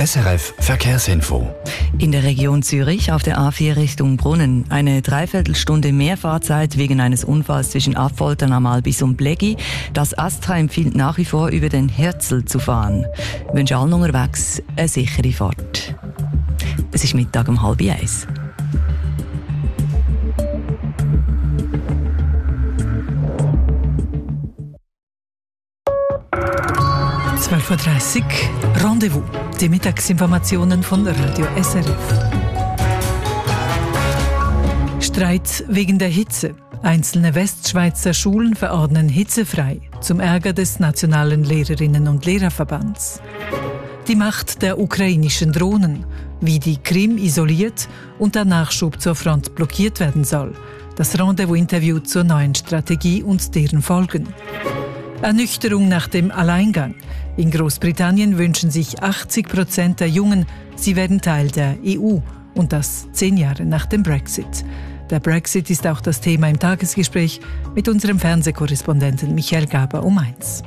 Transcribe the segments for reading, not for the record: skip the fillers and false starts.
SRF Verkehrsinfo. In der Region Zürich auf der A4 Richtung Brunnen eine Dreiviertelstunde mehr Fahrzeit wegen eines Unfalls zwischen Affoltern am Albis und Bleggi. Das ASTRA empfiehlt nach wie vor über den Hirzel zu fahren. Ich wünsche allen unterwegs eine sichere Fahrt. Es ist Mittag um 12:30. (12:30 Uhr) Rendezvous. Die Mittagsinformationen von Radio SRF. Streit wegen der Hitze. Einzelne Westschweizer Schulen verordnen hitzefrei, zum Ärger des Nationalen Lehrerinnen- und Lehrerverbands. Die Macht der ukrainischen Drohnen, wie die Krim isoliert und der Nachschub zur Front blockiert werden soll. Das Rendezvous-Interview zur neuen Strategie und deren Folgen. Ernüchterung nach dem Alleingang. In Großbritannien wünschen sich 80% der Jungen, sie werden Teil der EU. Und das 10 Jahre nach dem Brexit. Der Brexit ist auch das Thema im Tagesgespräch mit unserem Fernsehkorrespondenten Michael Gaber um 1.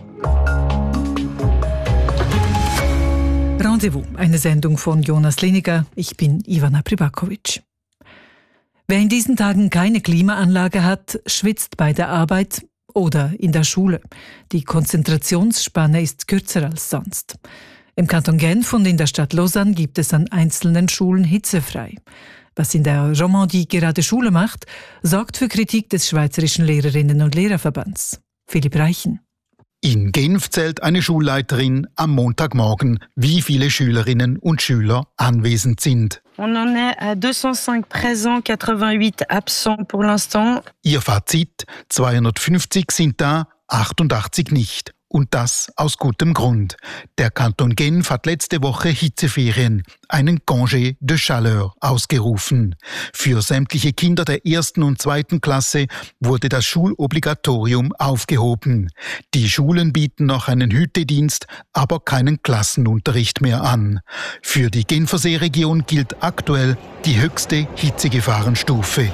Rendezvous, eine Sendung von Jonas Liniger. Ich bin Ivana Pribakovic. Wer in diesen Tagen keine Klimaanlage hat, schwitzt bei der Arbeit oder in der Schule. Die Konzentrationsspanne ist kürzer als sonst. Im Kanton Genf und in der Stadt Lausanne gibt es an einzelnen Schulen hitzefrei. Was in der Romandie gerade Schule macht, sorgt für Kritik des Schweizerischen Lehrerinnen- und Lehrerverbands. Philipp Reichen. In Genf zählt eine Schulleiterin am Montagmorgen, wie viele Schülerinnen und Schüler anwesend sind. On en est à 205 présents, 88 absents pour l'instant. Ihr Fazit: 250 sind da, 88 nicht. Und das aus gutem Grund. Der Kanton Genf hat letzte Woche Hitzeferien, einen Congé de Chaleur, ausgerufen. Für sämtliche Kinder der 1. und 2. Klasse wurde das Schulobligatorium aufgehoben. Die Schulen bieten noch einen Hütedienst, aber keinen Klassenunterricht mehr an. Für die Genfersee-Region gilt aktuell die höchste Hitzegefahrenstufe.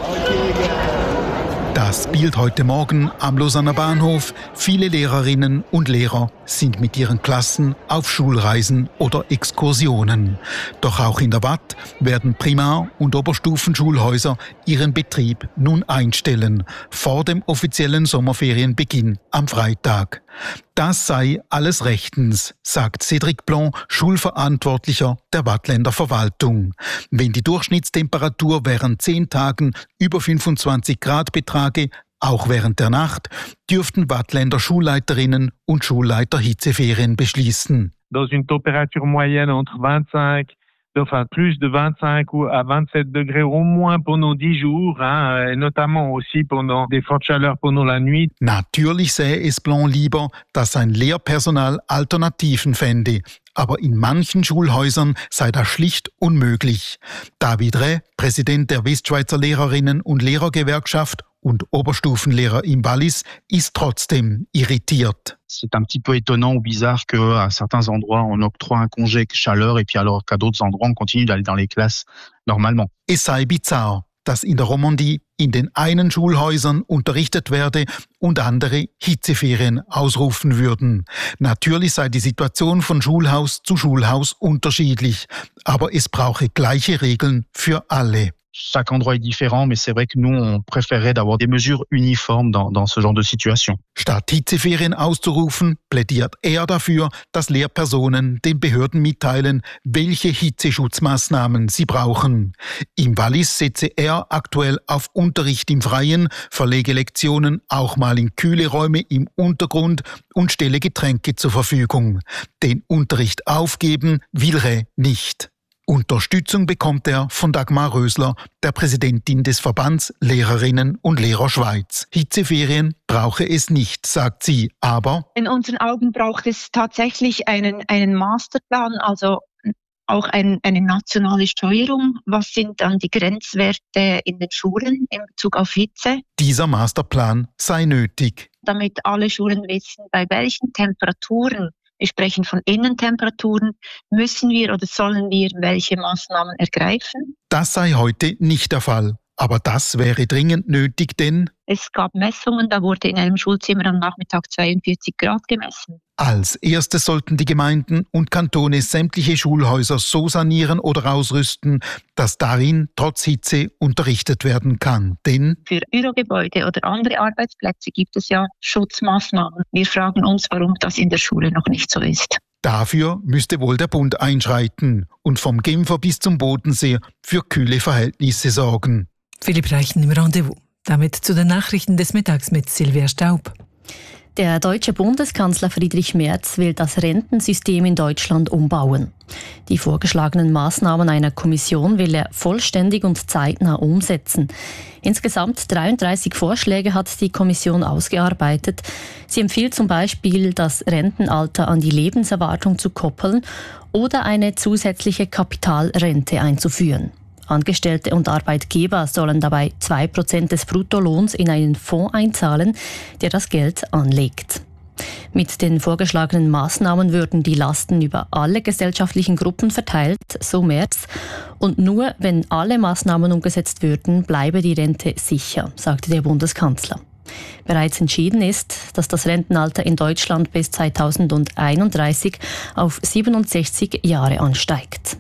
Das Bild heute Morgen am Lausanner Bahnhof. Viele Lehrerinnen und Lehrer sind mit ihren Klassen auf Schulreisen oder Exkursionen. Doch auch in der Watt werden Primar- und Oberstufenschulhäuser ihren Betrieb nun einstellen, vor dem offiziellen Sommerferienbeginn am Freitag. Das sei alles rechtens, sagt Cédric Blanc, Schulverantwortlicher der Wattländer Verwaltung. Wenn die Durchschnittstemperatur während 10 Tagen über 25 Grad betrage, auch während der Nacht, dürften Wattländer Schulleiterinnen und Schulleiter Hitzeferien beschließen. Dans une température moyenne entre 25 enfin plus de 25 ou à 27 degrés au moins pendant 10 jours, et notamment aussi pendant des fortes chaleurs pendant la nuit. Natürlich sähe es Blanc lieber, dass sein Lehrpersonal Alternativen fände. Aber in manchen Schulhäusern sei das schlicht unmöglich. David Reh, Präsident der Westschweizer Lehrerinnen- und Lehrergewerkschaft und Oberstufenlehrer im Wallis, ist trotzdem irritiert. C'est un petit peu étonnant ou bizarre qu'à certains endroits on octroie un congé chaleur et puis alors qu'à d'autres endroits on continue d'aller dans les classes normalement. Es sei bizarr, dass in der Romandie in den einen Schulhäusern unterrichtet werde und andere Hitzeferien ausrufen würden. Natürlich sei die Situation von Schulhaus zu Schulhaus unterschiedlich, aber es brauche gleiche Regeln für alle. Chaque endroit est différent, mais c'est vrai que nous, on préférerait d'avoir des mesures uniformes dans ce genre de situation. Statt Hitzeferien auszurufen, plädiert er dafür, dass Lehrpersonen den Behörden mitteilen, welche Hitzeschutzmaßnahmen sie brauchen. Im Wallis setze er aktuell auf Unterricht im Freien, verlege Lektionen auch mal in kühle Räume im Untergrund und stelle Getränke zur Verfügung. Den Unterricht aufgeben will er nicht. Unterstützung bekommt er von Dagmar Rösler, der Präsidentin des Verbands Lehrerinnen und Lehrer Schweiz. Hitzeferien brauche es nicht, sagt sie, aber in unseren Augen braucht es tatsächlich einen Masterplan, also auch eine nationale Steuerung. Was sind dann die Grenzwerte in den Schulen in Bezug auf Hitze? Dieser Masterplan sei nötig, damit alle Schulen wissen, bei welchen Temperaturen, wir sprechen von Innentemperaturen, müssen wir oder sollen wir welche Maßnahmen ergreifen? Das sei heute nicht der Fall. Aber das wäre dringend nötig, denn es gab Messungen, da wurde in einem Schulzimmer am Nachmittag 42 Grad gemessen. Als erstes sollten die Gemeinden und Kantone sämtliche Schulhäuser so sanieren oder ausrüsten, dass darin trotz Hitze unterrichtet werden kann. Denn für Bürogebäude oder andere Arbeitsplätze gibt es ja Schutzmaßnahmen. Wir fragen uns, warum das in der Schule noch nicht so ist. Dafür müsste wohl der Bund einschreiten und vom Genfer bis zum Bodensee für kühle Verhältnisse sorgen. Philipp Reichen im Rendezvous. Damit zu den Nachrichten des Mittags mit Silvia Staub. Der deutsche Bundeskanzler Friedrich Merz will das Rentensystem in Deutschland umbauen. Die vorgeschlagenen Maßnahmen einer Kommission will er vollständig und zeitnah umsetzen. Insgesamt 33 Vorschläge hat die Kommission ausgearbeitet. Sie empfiehlt zum Beispiel, das Rentenalter an die Lebenserwartung zu koppeln oder eine zusätzliche Kapitalrente einzuführen. Angestellte und Arbeitgeber sollen dabei 2% des Bruttolohns in einen Fonds einzahlen, der das Geld anlegt. Mit den vorgeschlagenen Maßnahmen würden die Lasten über alle gesellschaftlichen Gruppen verteilt, so Merz. Und nur wenn alle Maßnahmen umgesetzt würden, bleibe die Rente sicher, sagte der Bundeskanzler. Bereits entschieden ist, dass das Rentenalter in Deutschland bis 2031 auf 67 Jahre ansteigt.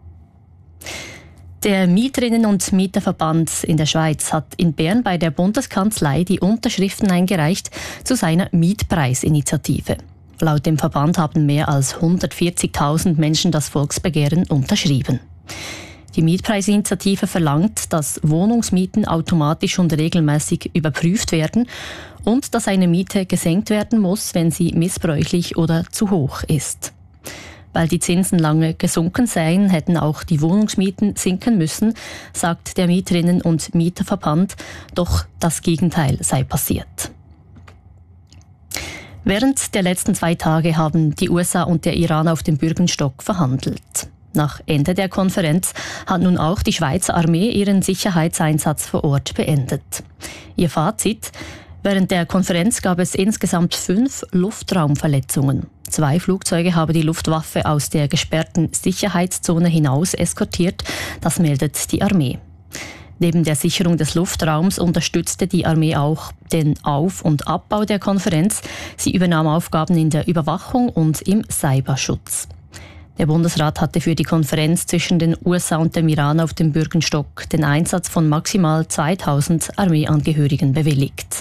Der Mieterinnen- und Mieterverband in der Schweiz hat in Bern bei der Bundeskanzlei die Unterschriften eingereicht zu seiner Mietpreisinitiative. Laut dem Verband haben mehr als 140.000 Menschen das Volksbegehren unterschrieben. Die Mietpreisinitiative verlangt, dass Wohnungsmieten automatisch und regelmäßig überprüft werden und dass eine Miete gesenkt werden muss, wenn sie missbräuchlich oder zu hoch ist. Weil die Zinsen lange gesunken seien, hätten auch die Wohnungsmieten sinken müssen, sagt der Mieterinnen- und Mieterverband. Doch das Gegenteil sei passiert. Während der letzten 2 Tage haben die USA und der Iran auf dem Bürgenstock verhandelt. Nach Ende der Konferenz hat nun auch die Schweizer Armee ihren Sicherheitseinsatz vor Ort beendet. Ihr Fazit: Während der Konferenz gab es insgesamt 5 Luftraumverletzungen. 2 Flugzeuge habe die Luftwaffe aus der gesperrten Sicherheitszone hinaus eskortiert, das meldet die Armee. Neben der Sicherung des Luftraums unterstützte die Armee auch den Auf- und Abbau der Konferenz. Sie übernahm Aufgaben in der Überwachung und im Cyberschutz. Der Bundesrat hatte für die Konferenz zwischen den USA und dem Iran auf dem Bürgenstock den Einsatz von maximal 2000 Armeeangehörigen bewilligt.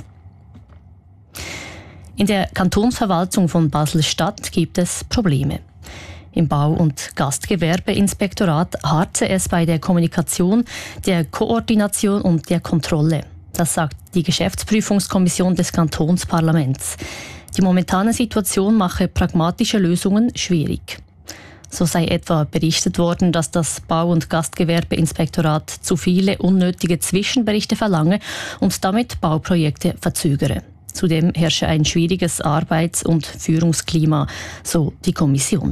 In der Kantonsverwaltung von Basel-Stadt gibt es Probleme. Im Bau- und Gastgewerbeinspektorat harze es bei der Kommunikation, der Koordination und der Kontrolle. Das sagt die Geschäftsprüfungskommission des Kantonsparlaments. Die momentane Situation mache pragmatische Lösungen schwierig. So sei etwa berichtet worden, dass das Bau- und Gastgewerbeinspektorat zu viele unnötige Zwischenberichte verlange und damit Bauprojekte verzögere. Zudem herrsche ein schwieriges Arbeits- und Führungsklima, so die Kommission.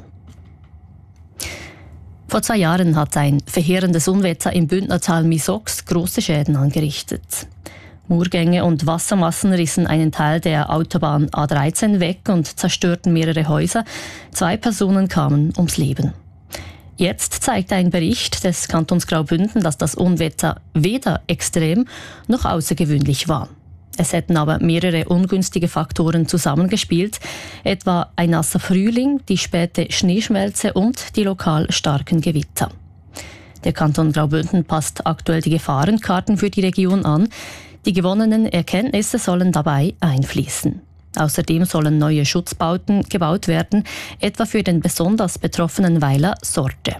Vor 2 Jahren hat ein verheerendes Unwetter im Bündnertal Misox große Schäden angerichtet. Murgänge und Wassermassen rissen einen Teil der Autobahn A13 weg und zerstörten mehrere Häuser. 2 Personen kamen ums Leben. Jetzt zeigt ein Bericht des Kantons Graubünden, dass das Unwetter weder extrem noch außergewöhnlich war. Es hätten aber mehrere ungünstige Faktoren zusammengespielt, etwa ein nasser Frühling, die späte Schneeschmelze und die lokal starken Gewitter. Der Kanton Graubünden passt aktuell die Gefahrenkarten für die Region an. Die gewonnenen Erkenntnisse sollen dabei einfließen. Außerdem sollen neue Schutzbauten gebaut werden, etwa für den besonders betroffenen Weiler Sorte.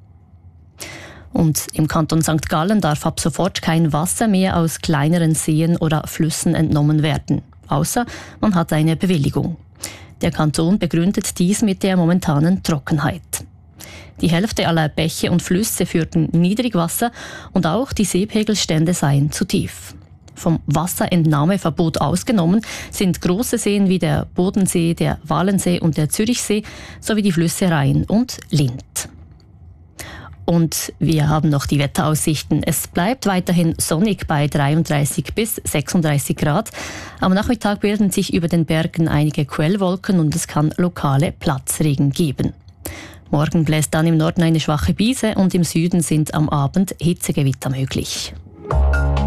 Und im Kanton St. Gallen darf ab sofort kein Wasser mehr aus kleineren Seen oder Flüssen entnommen werden, außer man hat eine Bewilligung. Der Kanton begründet dies mit der momentanen Trockenheit. Die Hälfte aller Bäche und Flüsse führten Niedrigwasser und auch die Seepegelstände seien zu tief. Vom Wasserentnahmeverbot ausgenommen sind große Seen wie der Bodensee, der Walensee und der Zürichsee sowie die Flüsse Rhein und Linth. Und wir haben noch die Wetteraussichten. Es bleibt weiterhin sonnig bei 33 bis 36 Grad. Am Nachmittag bilden sich über den Bergen einige Quellwolken und es kann lokale Platzregen geben. Morgen bläst dann im Norden eine schwache Brise und im Süden sind am Abend Hitzegewitter möglich.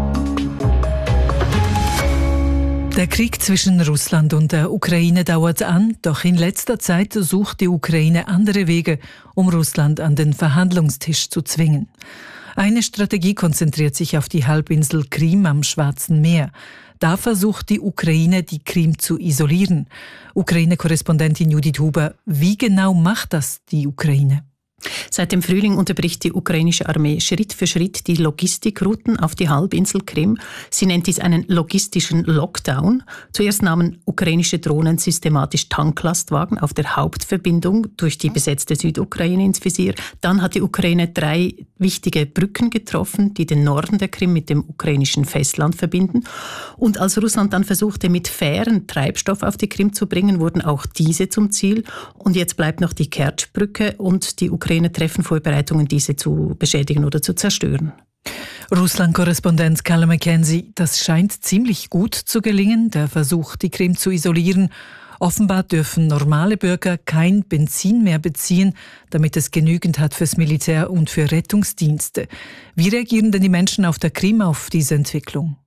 Der Krieg zwischen Russland und der Ukraine dauert an, doch in letzter Zeit sucht die Ukraine andere Wege, um Russland an den Verhandlungstisch zu zwingen. Eine Strategie konzentriert sich auf die Halbinsel Krim am Schwarzen Meer. Da versucht die Ukraine, die Krim zu isolieren. Ukraine-Korrespondentin Judith Huber, wie genau macht das die Ukraine? Seit dem Frühling unterbricht die ukrainische Armee Schritt für Schritt die Logistikrouten auf die Halbinsel Krim. Sie nennt dies einen logistischen Lockdown. Zuerst nahmen ukrainische Drohnen systematisch Tanklastwagen auf der Hauptverbindung durch die besetzte Südukraine ins Visier. Dann hat die Ukraine 3 wichtige Brücken getroffen, die den Norden der Krim mit dem ukrainischen Festland verbinden. Und als Russland dann versuchte, mit Fähren Treibstoff auf die Krim zu bringen, wurden auch diese zum Ziel. Und jetzt bleibt noch die Kertsch-Brücke und die Ukraine treffen Vorbereitungen, diese zu beschädigen oder zu zerstören. Russland-Korrespondent Callum McKenzie, das scheint ziemlich gut zu gelingen, der Versuch, die Krim zu isolieren. Offenbar dürfen normale Bürger kein Benzin mehr beziehen, damit es genügend hat fürs Militär und für Rettungsdienste. Wie reagieren denn die Menschen auf der Krim auf diese Entwicklung?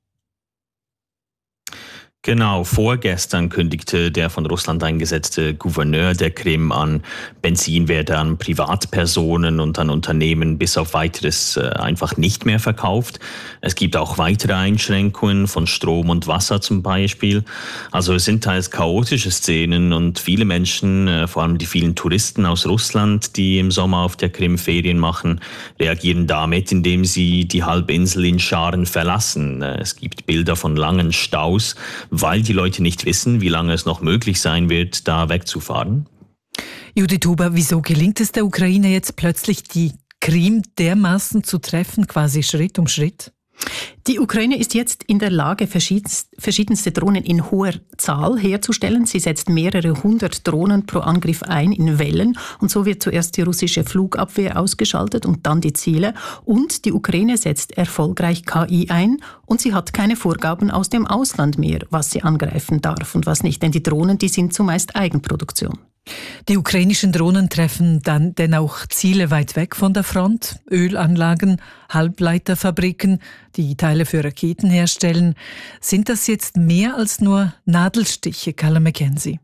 Genau, vorgestern kündigte der von Russland eingesetzte Gouverneur der Krim an, Benzin werde an Privatpersonen und an Unternehmen bis auf Weiteres einfach nicht mehr verkauft. Es gibt auch weitere Einschränkungen von Strom und Wasser zum Beispiel. Also es sind teils chaotische Szenen und viele Menschen, vor allem die vielen Touristen aus Russland, die im Sommer auf der Krim Ferien machen, reagieren damit, indem sie die Halbinsel in Scharen verlassen. Es gibt Bilder von langen Staus, weil die Leute nicht wissen, wie lange es noch möglich sein wird, da wegzufahren. Judith Huber, wieso gelingt es der Ukraine jetzt plötzlich, die Krim dermaßen zu treffen, quasi Schritt um Schritt? Die Ukraine ist jetzt in der Lage, verschiedenste Drohnen in hoher Zahl herzustellen. Sie setzt mehrere 100 Drohnen pro Angriff ein in Wellen. Und so wird zuerst die russische Flugabwehr ausgeschaltet und dann die Ziele. Und die Ukraine setzt erfolgreich KI ein. Und sie hat keine Vorgaben aus dem Ausland mehr, was sie angreifen darf und was nicht. Denn die Drohnen, die sind zumeist Eigenproduktion. Die ukrainischen Drohnen treffen dann denn auch Ziele weit weg von der Front, Ölanlagen, Halbleiterfabriken, die Teile für Raketen herstellen. Sind das jetzt mehr als nur Nadelstiche, Callum McKenzie?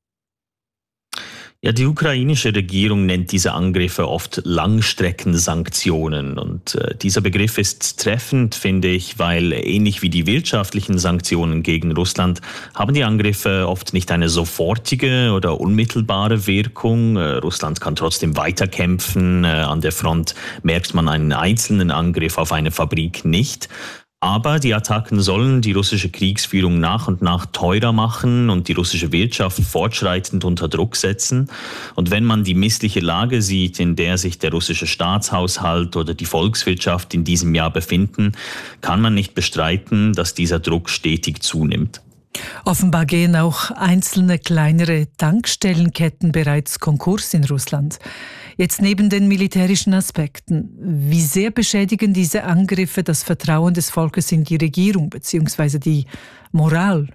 Ja, die ukrainische Regierung nennt diese Angriffe oft Langstreckensanktionen. Und dieser Begriff ist treffend, finde ich, weil ähnlich wie die wirtschaftlichen Sanktionen gegen Russland haben die Angriffe oft nicht eine sofortige oder unmittelbare Wirkung. Russland kann trotzdem weiterkämpfen. An der Front merkt man einen einzelnen Angriff auf eine Fabrik nicht. Aber die Attacken sollen die russische Kriegsführung nach und nach teurer machen und die russische Wirtschaft fortschreitend unter Druck setzen. Und wenn man die missliche Lage sieht, in der sich der russische Staatshaushalt oder die Volkswirtschaft in diesem Jahr befinden, kann man nicht bestreiten, dass dieser Druck stetig zunimmt. Offenbar gehen auch einzelne kleinere Tankstellenketten bereits Konkurs in Russland. Jetzt neben den militärischen Aspekten, wie sehr beschädigen diese Angriffe das Vertrauen des Volkes in die Regierung bzw. die Moral?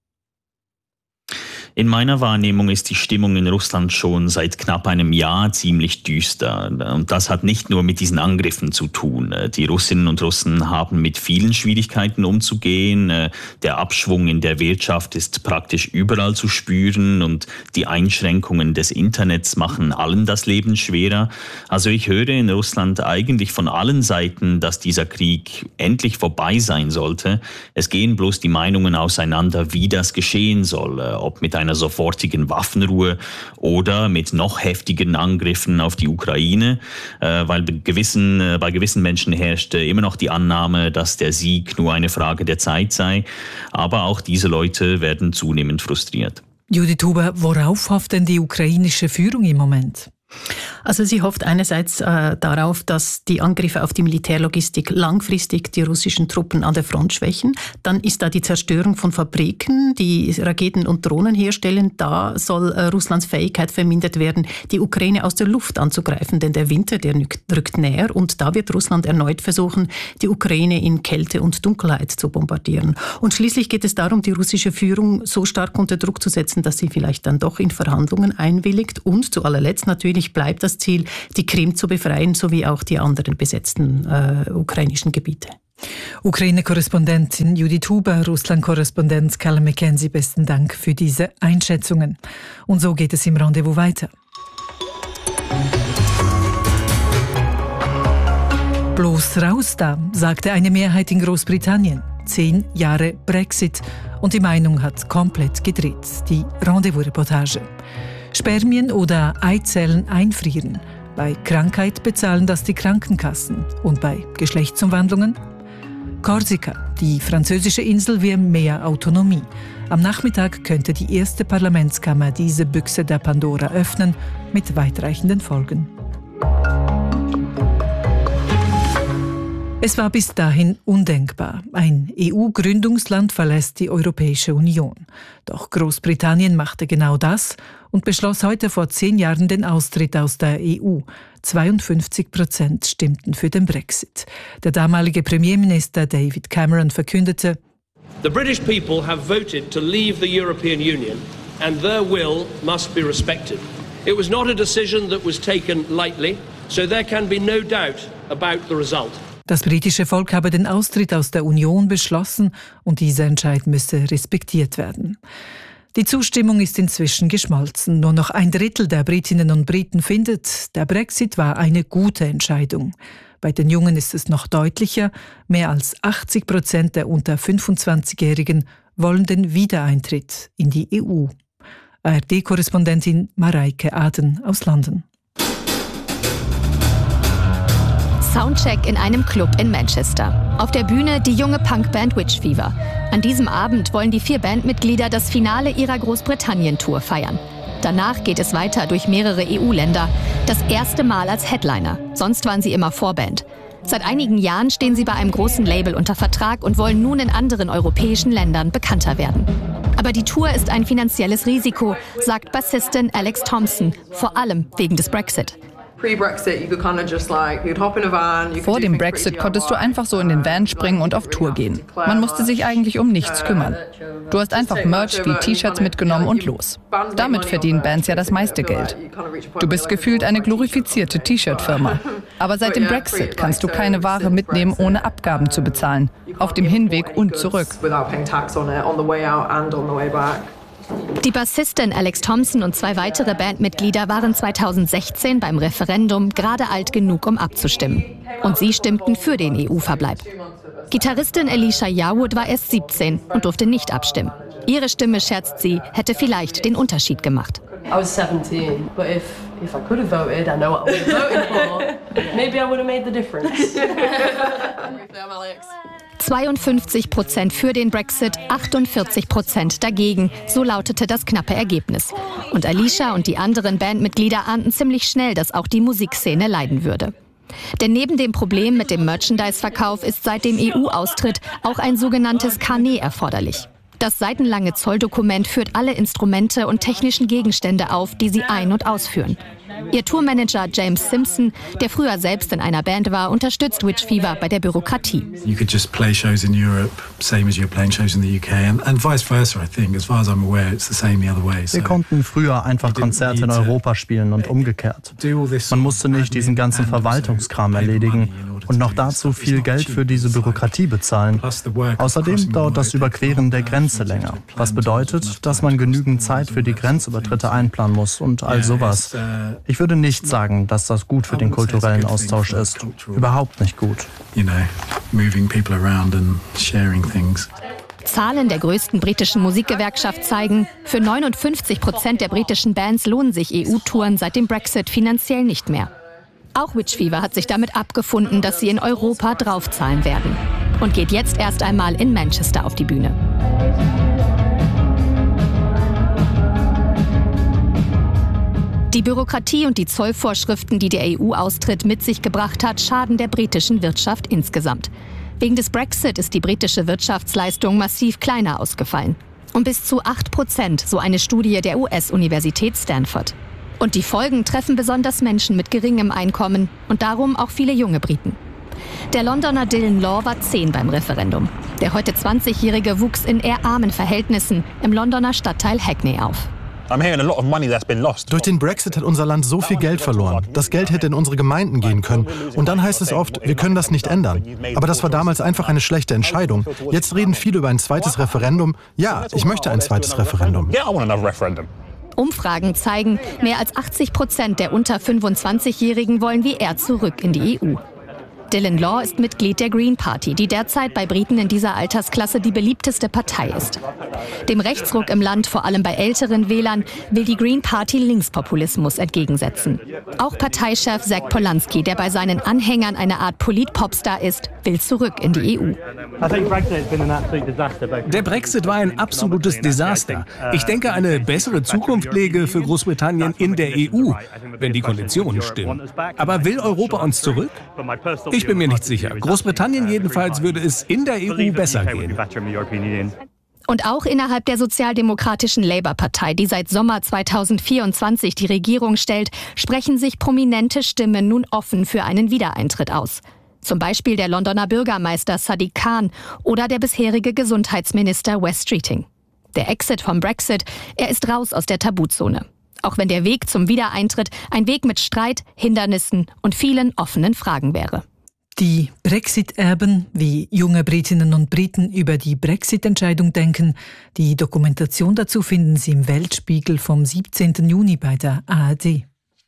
In meiner Wahrnehmung ist die Stimmung in Russland schon seit knapp einem Jahr ziemlich düster. Und das hat nicht nur mit diesen Angriffen zu tun. Die Russinnen und Russen haben mit vielen Schwierigkeiten umzugehen. Der Abschwung in der Wirtschaft ist praktisch überall zu spüren und die Einschränkungen des Internets machen allen das Leben schwerer. Also ich höre in Russland eigentlich von allen Seiten, dass dieser Krieg endlich vorbei sein sollte. Es gehen bloß die Meinungen auseinander, wie das geschehen soll, ob mit einer sofortigen Waffenruhe oder mit noch heftigen Angriffen auf die Ukraine, weil bei gewissen Menschen herrscht immer noch die Annahme, dass der Sieg nur eine Frage der Zeit sei. Aber auch diese Leute werden zunehmend frustriert. Judith Huber, worauf hofft denn die ukrainische Führung im Moment? Also sie hofft einerseits darauf, dass die Angriffe auf die Militärlogistik langfristig die russischen Truppen an der Front schwächen. Dann ist da die Zerstörung von Fabriken, die Raketen und Drohnen herstellen. Da soll Russlands Fähigkeit vermindert werden, die Ukraine aus der Luft anzugreifen. Denn der Winter, der rückt näher und da wird Russland erneut versuchen, die Ukraine in Kälte und Dunkelheit zu bombardieren. Und schließlich geht es darum, die russische Führung so stark unter Druck zu setzen, dass sie vielleicht dann doch in Verhandlungen einwilligt. Und zu allerletzt natürlich bleibt das Ziel, die Krim zu befreien, sowie auch die anderen besetzten ukrainischen Gebiete. Ukraine-Korrespondentin Judith Huber, Russland-Korrespondent Callum McKenzie, besten Dank für diese Einschätzungen. Und so geht es im Rendezvous weiter. Bloß raus da, sagte eine Mehrheit in Großbritannien. 10 Jahre Brexit und die Meinung hat komplett gedreht. Die Rendezvous-Reportage. Spermien oder Eizellen einfrieren. Bei Krankheit bezahlen das die Krankenkassen. Und bei Geschlechtsumwandlungen? Korsika, die französische Insel, will mehr Autonomie. Am Nachmittag könnte die erste Parlamentskammer diese Büchse der Pandora öffnen, mit weitreichenden Folgen. Es war bis dahin undenkbar. Ein EU-Gründungsland verlässt die Europäische Union. Doch Großbritannien machte genau das und beschloss heute vor 10 Jahren den Austritt aus der EU. 52% stimmten für den Brexit. Der damalige Premierminister David Cameron verkündete: The British people have voted to leave the European Union and their will must be respected. It was not a decision that was taken lightly, so there can be no doubt about the result. Das britische Volk habe den Austritt aus der Union beschlossen und dieser Entscheid müsse respektiert werden. Die Zustimmung ist inzwischen geschmolzen. Nur noch 1/3 der Britinnen und Briten findet, der Brexit war eine gute Entscheidung. Bei den Jungen ist es noch deutlicher. Mehr als 80% der unter 25-Jährigen wollen den Wiedereintritt in die EU. ARD-Korrespondentin Mareike Aden aus London. Soundcheck in einem Club in Manchester. Auf der Bühne die junge Punkband Witch Fever. An diesem Abend wollen die 4 Bandmitglieder das Finale ihrer Großbritannien-Tour feiern. Danach geht es weiter durch mehrere EU-Länder. Das erste Mal als Headliner. Sonst waren sie immer Vorband. Seit einigen Jahren stehen sie bei einem großen Label unter Vertrag und wollen nun in anderen europäischen Ländern bekannter werden. Aber die Tour ist ein finanzielles Risiko, sagt Bassistin Alex Thompson, vor allem wegen des Brexit. Vor dem Brexit konntest du einfach so in den Van springen und auf Tour gehen. Man musste sich eigentlich um nichts kümmern. Du hast einfach Merch wie T-Shirts mitgenommen und los. Damit verdienen Bands ja das meiste Geld. Du bist gefühlt eine glorifizierte T-Shirt-Firma. Aber seit dem Brexit kannst du keine Ware mitnehmen, ohne Abgaben zu bezahlen. Auf dem Hinweg und zurück. Die Bassistin Alex Thompson und 2 weitere Bandmitglieder waren 2016 beim Referendum gerade alt genug, um abzustimmen. Und sie stimmten für den EU-Verbleib. Gitarristin Alicia Yarwood war erst 17 und durfte nicht abstimmen. Ihre Stimme, scherzt sie, hätte vielleicht den Unterschied gemacht. I was 17, but if I could have voted, I know what I would have voted for. Maybe I would have made the difference. 52% für den Brexit, 48% dagegen. So lautete das knappe Ergebnis. Und Alicia und die anderen Bandmitglieder ahnten ziemlich schnell, dass auch die Musikszene leiden würde. Denn neben dem Problem mit dem Merchandise-Verkauf ist seit dem EU-Austritt auch ein sogenanntes Carnet erforderlich. Das seitenlange Zolldokument führt alle Instrumente und technischen Gegenstände auf, die sie ein- und ausführen. Ihr Tourmanager James Simpson, der früher selbst in einer Band war, unterstützt Witch Fever bei der Bürokratie. You could just play shows in Europe, same as you're playing shows in the UK, and vice versa. I think, as far as I'm aware, it's the same the other way. Wir konnten früher einfach Konzerte in Europa spielen und umgekehrt. Man musste nicht diesen ganzen Verwaltungskram erledigen und noch dazu viel Geld für diese Bürokratie bezahlen. Außerdem dauert das Überqueren der Grenze länger, was bedeutet, dass man genügend Zeit für die Grenzübertritte einplanen muss und all sowas. Ich würde nicht sagen, dass das gut für den kulturellen Austausch ist. Überhaupt nicht gut. Zahlen der größten britischen Musikgewerkschaft zeigen, für 59% der britischen Bands lohnen sich EU-Touren seit dem Brexit finanziell nicht mehr. Auch Witch Fever hat sich damit abgefunden, dass sie in Europa draufzahlen werden. Und geht jetzt erst einmal in Manchester auf die Bühne. Die Bürokratie und die Zollvorschriften, die der EU-Austritt mit sich gebracht hat, schaden der britischen Wirtschaft insgesamt. Wegen des Brexit ist die britische Wirtschaftsleistung massiv kleiner ausgefallen. Um bis zu 8%, so eine Studie der US-Universität Stanford. Und die Folgen treffen besonders Menschen mit geringem Einkommen und darum auch viele junge Briten. Der Londoner Dylan Law war 10 beim Referendum. Der heute 20-Jährige wuchs in eher armen Verhältnissen im Londoner Stadtteil Hackney auf. Durch den Brexit hat unser Land so viel Geld verloren. Das Geld hätte in unsere Gemeinden gehen können. Und dann heißt es oft, wir können das nicht ändern. Aber das war damals einfach eine schlechte Entscheidung. Jetzt reden viele über ein zweites Referendum. Ja, ich möchte ein zweites Referendum. Umfragen zeigen, mehr als 80% der unter 25-Jährigen wollen wie er zurück in die EU. Dylan Law ist Mitglied der Green Party, die derzeit bei Briten in dieser Altersklasse die beliebteste Partei ist. Dem Rechtsruck im Land, vor allem bei älteren Wählern, will die Green Party Linkspopulismus entgegensetzen. Auch Parteichef Zac Polanski, der bei seinen Anhängern eine Art Polit-Popstar ist, will zurück in die EU. Der Brexit war ein absolutes Desaster. Ich denke, eine bessere Zukunft läge für Großbritannien in der EU, wenn die Konditionen stimmen. Aber will Europa uns zurück? Ich bin mir nicht sicher. Großbritannien jedenfalls würde es in der EU besser gehen. Und auch innerhalb der sozialdemokratischen Labour-Partei, die seit Sommer 2024 die Regierung stellt, sprechen sich prominente Stimmen nun offen für einen Wiedereintritt aus. Zum Beispiel der Londoner Bürgermeister Sadiq Khan oder der bisherige Gesundheitsminister Wes Streeting. Der Exit vom Brexit, er ist raus aus der Tabuzone. Auch wenn der Weg zum Wiedereintritt ein Weg mit Streit, Hindernissen und vielen offenen Fragen wäre. Die Brexit-Erben, wie junge Britinnen und Briten über die Brexit-Entscheidung denken, die Dokumentation dazu finden Sie im Weltspiegel vom 17. Juni bei der ARD.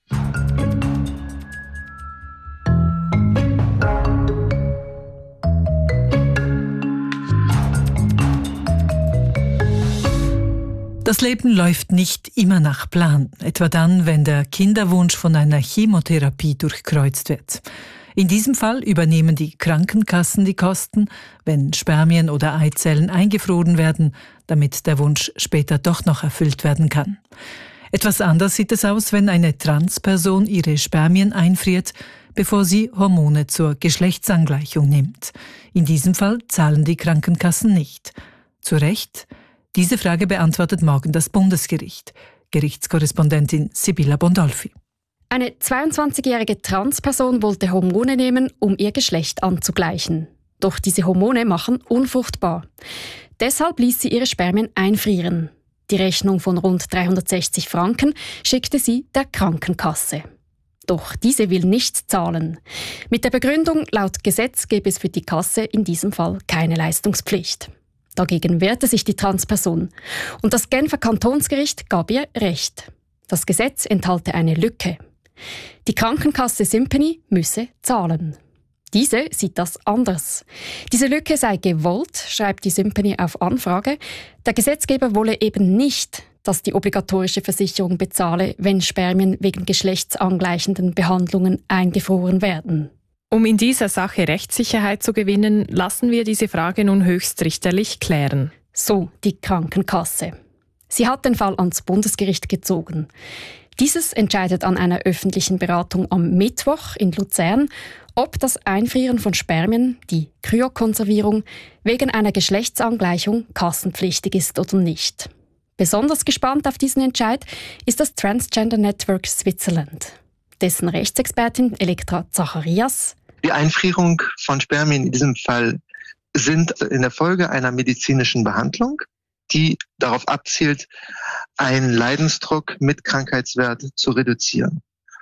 Das Leben läuft nicht immer nach Plan, etwa dann, wenn der Kinderwunsch von einer Chemotherapie durchkreuzt wird. In diesem Fall übernehmen die Krankenkassen die Kosten, wenn Spermien oder Eizellen eingefroren werden, damit der Wunsch später doch noch erfüllt werden kann. Etwas anders sieht es aus, wenn eine Transperson ihre Spermien einfriert, bevor sie Hormone zur Geschlechtsangleichung nimmt. In diesem Fall zahlen die Krankenkassen nicht. Zu Recht? Diese Frage beantwortet morgen das Bundesgericht. Gerichtskorrespondentin Sibylla Bondolfi. Eine 22-jährige Transperson wollte Hormone nehmen, um ihr Geschlecht anzugleichen. Doch diese Hormone machen unfruchtbar. Deshalb ließ sie ihre Spermien einfrieren. Die Rechnung von rund 360 Franken schickte sie der Krankenkasse. Doch diese will nicht zahlen. Mit der Begründung, laut Gesetz gäbe es für die Kasse in diesem Fall keine Leistungspflicht. Dagegen wehrte sich die Transperson. Und das Genfer Kantonsgericht gab ihr Recht. Das Gesetz enthalte eine Lücke. Die Krankenkasse Symphony müsse zahlen. Diese sieht das anders. Diese Lücke sei gewollt, schreibt die Symphony auf Anfrage. Der Gesetzgeber wolle eben nicht, dass die obligatorische Versicherung bezahle, wenn Spermien wegen geschlechtsangleichenden Behandlungen eingefroren werden. Um in dieser Sache Rechtssicherheit zu gewinnen, lassen wir diese Frage nun höchstrichterlich klären. So die Krankenkasse. Sie hat den Fall ans Bundesgericht gezogen. Dieses entscheidet an einer öffentlichen Beratung am Mittwoch in Luzern, ob das Einfrieren von Spermien, die Kryokonservierung, wegen einer Geschlechtsangleichung kassenpflichtig ist oder nicht. Besonders gespannt auf diesen Entscheid ist das Transgender Network Switzerland. Dessen Rechtsexpertin Elektra Zacharias: Die Einfrierung von Spermien in diesem Fall sind in der Folge einer medizinischen Behandlung, die darauf abzielt, einen Leidensdruck mit Krankheitswert zu reduzieren.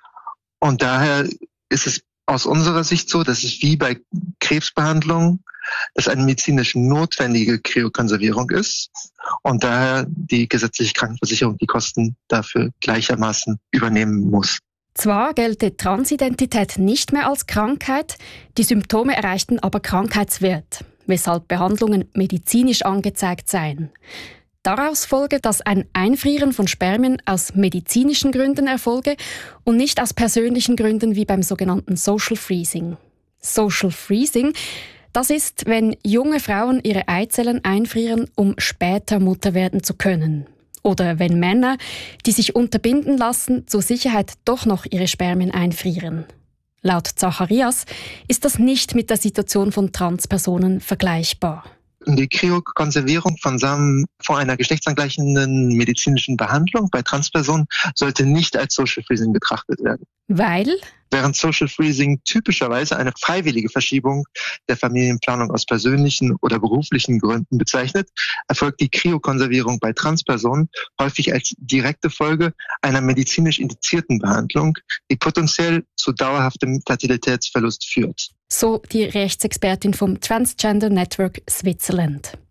Und daher ist es aus unserer Sicht so, dass es wie bei Krebsbehandlung, dass eine medizinisch notwendige Kryokonservierung ist und daher die gesetzliche Krankenversicherung die Kosten dafür gleichermaßen übernehmen muss. Zwar gelte Transidentität nicht mehr als Krankheit, die Symptome erreichten aber Krankheitswert, weshalb Behandlungen medizinisch angezeigt seien. Daraus folge, dass ein Einfrieren von Spermien aus medizinischen Gründen erfolge und nicht aus persönlichen Gründen wie beim sogenannten Social Freezing. Social Freezing, das ist, wenn junge Frauen ihre Eizellen einfrieren, um später Mutter werden zu können. Oder wenn Männer, die sich unterbinden lassen, zur Sicherheit doch noch ihre Spermien einfrieren. Laut Zacharias ist das nicht mit der Situation von Transpersonen vergleichbar. Die Kryokonservierung von Samen vor einer geschlechtsangleichenden medizinischen Behandlung bei Transpersonen sollte nicht als Social Freezing betrachtet werden. Weil? Während Social Freezing typischerweise eine freiwillige Verschiebung der Familienplanung aus persönlichen oder beruflichen Gründen bezeichnet, erfolgt die Kryokonservierung bei Transpersonen häufig als direkte Folge einer medizinisch indizierten Behandlung, die potenziell zu dauerhaftem Fertilitätsverlust führt. So die Rechtsexpertin vom Transgender Network Switzerland.